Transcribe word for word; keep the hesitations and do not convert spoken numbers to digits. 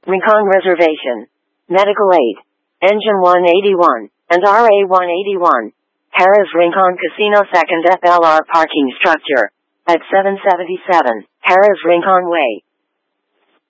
Rincon Reservation. Medical Aid. Engine one eighty-one, and R A one eighty-one. Perez Rincon Casino second F L R parking structure. At seven seventy-seven, Perez Rincon Way.